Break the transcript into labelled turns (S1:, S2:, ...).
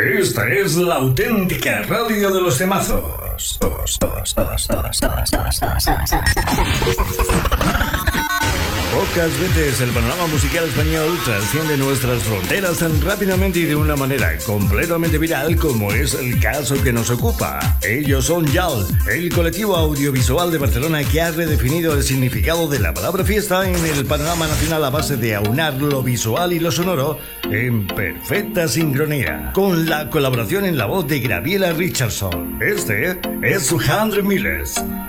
S1: Esta es la auténtica radio de los temazos. Pocas veces el panorama musical español trasciende nuestras fronteras tan rápidamente y de una manera completamente viral como es el caso que nos ocupa. Ellos son YAL, el colectivo audiovisual de Barcelona que ha redefinido el significado de la palabra fiesta en el panorama nacional a base de aunar lo visual y lo sonoro en perfecta sincronía, con la colaboración en la voz de Gabriela Richardson. Este es su 100 Miles.